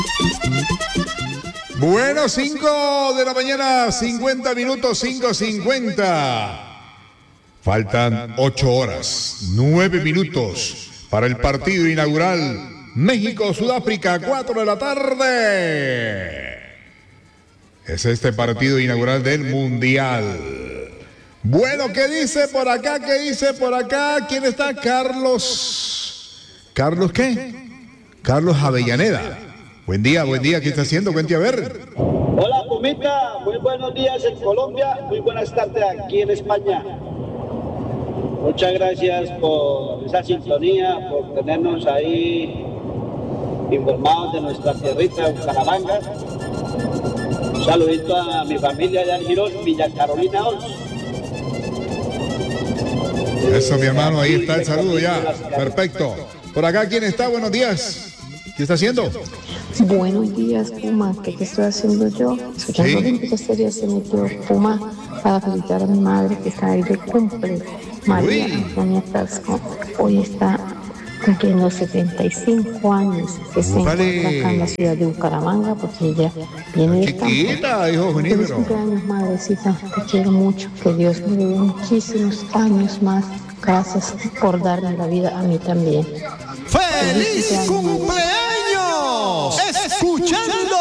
Bueno, 5 de la mañana, 50 minutos, 5:50. Faltan 8 horas, 9 minutos para el partido inaugural México-Sudáfrica, 4 de la tarde. Es este partido inaugural del Mundial. Bueno, ¿qué dice por acá? ¿Qué dice por acá? ¿Quién está? ¿Carlos qué? Carlos Avellaneda. Buen día, ¿qué está haciendo? Cuente a ver. Hola, Pumita, muy buenos días en Colombia, muy buenas tardes aquí en España. Muchas gracias por esa sintonía, por tenernos ahí informados de nuestra tierrita, Bucaramanga. Un saludito a mi familia allá en Girón, Villa Carolina 11. Eso, mi hermano, ahí está el saludo ya. Perfecto. Por acá, ¿quién está? Buenos días. ¿Qué está haciendo? Buenos días, Puma. ¿Qué estoy haciendo yo? Escuchando Olímpica Estéreo, se metió Puma para felicitar a mi madre que está ahí de cumple. María Antonia Tasco. Hoy está cumpliendo 75 años, que se encuentra acá en la ciudad de Bucaramanga, porque ella viene de campo. Hijo, Feliz cumpleaños, madrecita. Te quiero mucho. Que Dios me dé muchísimos años más. Gracias por darme la vida a mí también. ¡Feliz cumpleaños! Escuchando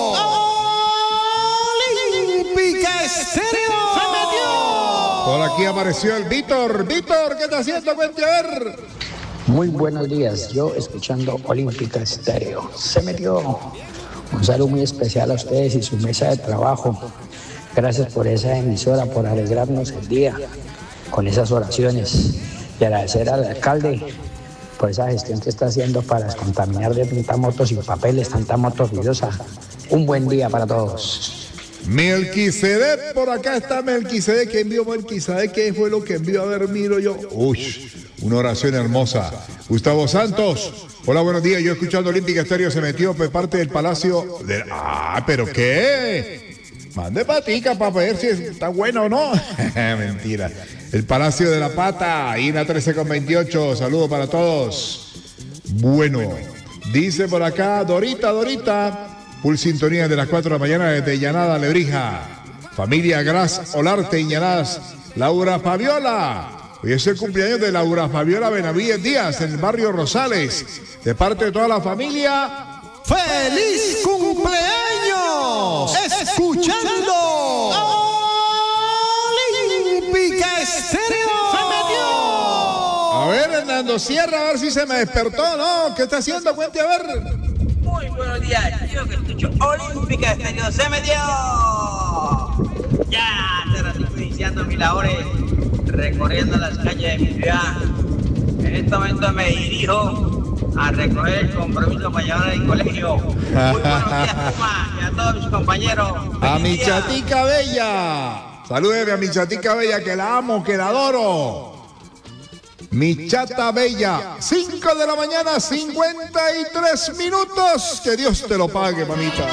Olímpica Estéreo. ¡Se metió! Por aquí apareció el Víctor. Víctor, ¿qué está haciendo? Cuente a ver. Muy buenos días, yo escuchando Olímpica Estéreo. Se metió. Un saludo muy especial a ustedes y su mesa de trabajo. Gracias por esa emisora, por alegrarnos el día con esas oraciones. Y agradecer al alcalde por esa gestión que está haciendo para descontaminar de tanta moto sin papeles, tanta moto ruidosa. Un buen día para todos. Melquisedec, por acá está Melquisedec. ¿Qué envió Melquisedec? ¿Qué fue lo que envió? A ver, miro yo. Uy, una oración hermosa. Gustavo Santos. Hola, buenos días. Yo escuchando Olímpica Estéreo, se metió por parte del Palacio de... ¿pero qué? Mande patica para ver si está bueno o no. Mentira. El Palacio de la Pata, INA 13:28. Saludos para todos. Bueno, dice por acá Dorita. Full sintonía de las 4 de la mañana desde Llanada, Lebrija. Familia Gras, Olarte y Llanadas. Laura Fabiola. Hoy es el cumpleaños de Laura Fabiola Benavides Díaz en el barrio Rosales. De parte de toda la familia. ¡Feliz cumpleaños! Escuchando Olímpica Estéreo. ¡Se metió! A ver, Hernando Sierra, a ver si se me despertó, ¿no? ¿Qué está haciendo? Cuente a ver. Muy buenos días, yo que escucho Olímpica Estéreo, se metió. Ya hace ratito iniciando mis labores, recorriendo las calles de mi ciudad. En este momento me dirijo a recoger el compromiso para llevar al colegio. Muy buenos días, Puma, y a todos mis compañeros. A mi chatica bella. Salúdeme a mi chatica bella, que la amo, que la adoro. Mi chata bella. 5 de la mañana, 53 minutos. Que Dios te lo pague, mamita.